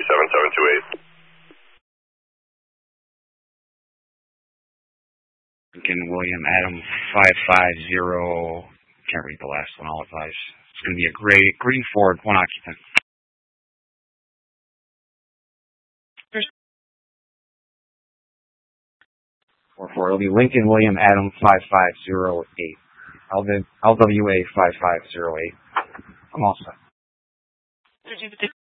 7728. Lincoln William Adam 550. Can't read the last one, I'll advise. It's going to be a green Ford, 1 occupant. It'll be Lincoln William Adam 5508. LWA 5508. I'm all set.